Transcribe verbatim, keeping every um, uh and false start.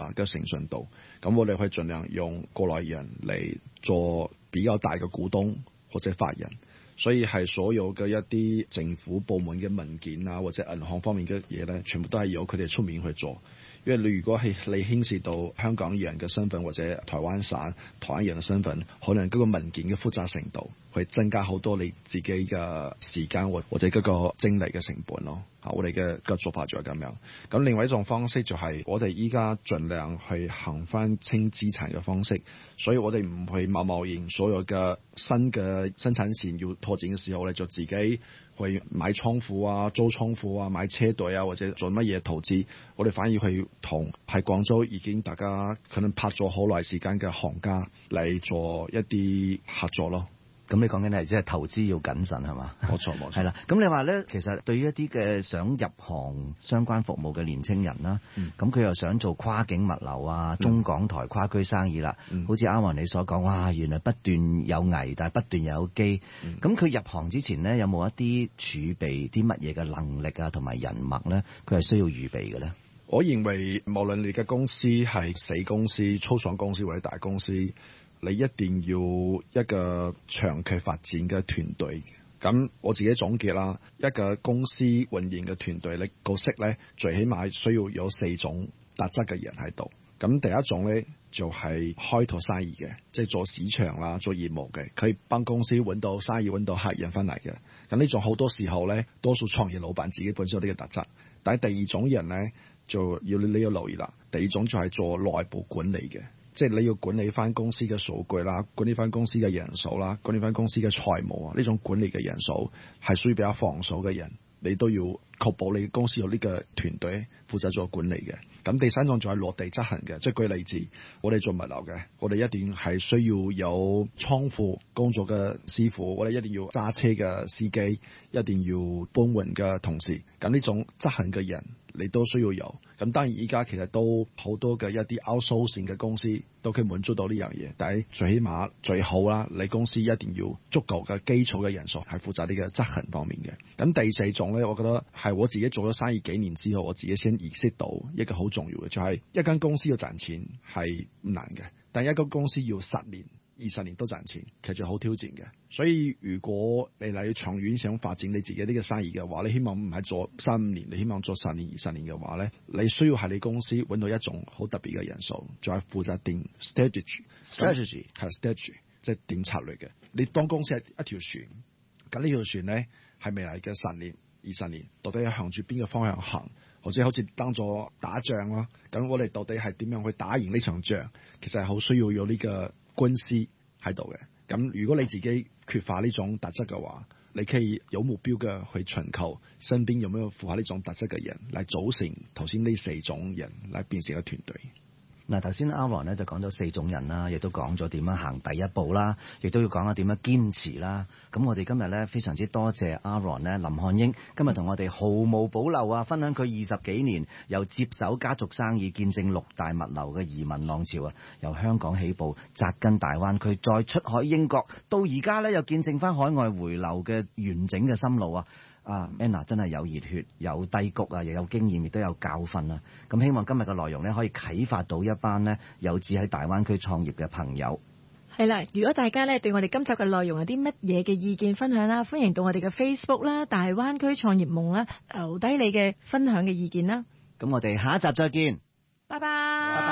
啊嘅誠信度。咁我哋可以盡量用過來人嚟做比較大嘅股東或者法人。所以係所有嘅一啲政府部門嘅文件啊，或者銀行方面嘅嘢咧，全部都係由佢哋出面去做。因為你如果係你牽涉到香港人嘅身份或者台灣省台灣人嘅身份，可能嗰個文件嘅複雜程度會增加好多你自己嘅時間或或者嗰個精力嘅成本咯。啊，我哋嘅嘅做法就係咁樣。咁另外一種方式就係我哋依家盡量去行翻清資產嘅方式，所以我哋唔去貿貿然所有嘅新嘅生產線要拓展嘅時候咧，就自己去買倉庫啊、租倉庫啊、買車隊啊，或者做乜嘢投資，我哋反而去同喺廣州已經大家可能拍咗好耐時間嘅行家嚟做一啲合作咯。 咁你講緊係即係投資要謹慎係嘛？ 冇錯冇錯。 係啦，咁你話咧，其實對於一啲嘅想入行相關服務嘅年青人啦，咁佢、嗯、又想做跨境物流啊、中港台跨區生意啦，嗯、好似啱啱你所講，哇，原來不斷有危，但係不斷有機。咁佢、嗯、入行之前咧，有冇一啲儲備啲乜嘢嘅能力啊，同埋人脈咧，佢係需要預備嘅咧？ 我認為無論你嘅公司係細公司、初創公司或者大公司，你一定要一個長期發展嘅團隊。咁我自己總結啦，一個公司運營嘅團隊咧，角色咧，最起碼需要有四種特質嘅人喺度。咁第一種咧就係開拓生意嘅，即係做市場啦、做業務嘅，佢幫公司揾到生意、揾到客人翻嚟嘅。咁呢種好多時候咧，多數創業老闆自己本身有呢個特質。但係第二種人咧，就要你要留意啦。第二種就係做內部管理嘅。即係你要管理翻公司嘅數據啦，管理翻公司嘅人數啦，管理翻公司嘅財務啊，呢種管理嘅人數係屬於比較防守嘅人，你都要確保你公司有呢個團隊負責做管理嘅。咁第三種就係落地執行嘅，即係舉例子，我哋做物流嘅，我哋一定係需要有倉庫工作嘅師傅，我哋一定要揸車嘅司機，一定要搬運嘅同事。咁呢種執行嘅人你都需要有。咁當然依家其實都好多嘅一啲 outsourcing 嘅公司都可以滿足到呢樣嘢，但係最起碼最好啦，你公司一定要足夠嘅基礎嘅人數係負責呢個執行方面嘅。咁第四種咧，我覺得係我自己做咗生意幾年之後，我自己先意識到一個好重要嘅，就係一間公司要賺錢係唔難嘅，但一間公司要十年二十年都賺錢，其實好挑戰嘅。所以如果你嚟長遠想發展你自己呢個生意嘅話，你希望唔係做三五年，你希望做十年二十年嘅話咧，你需要喺你公司揾到一種好特別嘅人數，再負責定 strategy，strategy 係 strategy， 即係定策略嘅。你當公司係一條船，咁呢條船咧係未來嘅十年二十年，到底係向住邊個方向行？或者好似當咗打仗咯，咁我哋到底係點樣去打贏呢場仗？其實係好需要有呢個軍師喺度嘅。咁如果你自己缺乏呢種特質嘅話，你可以有目標嘅去尋求身邊有冇有符合呢種特質嘅人，嚟組成頭先呢四種人嚟變成一個團隊。 嗱，頭先 Aaron 咧就講咗四種人啦，亦都講咗點樣行第一步啦，亦都要講下點樣堅持啦。咁我哋今日咧非常之多謝 Aaron 咧林漢英今日同我哋毫無保留啊，分享佢二十幾年由接手家族生意，見證六大物流嘅移民浪潮啊，由香港起步扎根大灣區，再出海英國，到而家咧又見證翻海外回流嘅完整嘅心路啊！啊 Anna 真係有熱血，有低谷啊，又有經驗，亦都有教訓啊！咁希望今日嘅內容咧，可以啟發到一班咧有志喺大灣區創業嘅朋友。 係啦，如果大家咧對我哋今集嘅內容有啲乜嘢嘅意見分享啦，歡迎到我哋嘅 Facebook 啦，大灣區創業夢啦，留低你嘅分享嘅意見啦。 咁我哋下一集再見， 拜拜。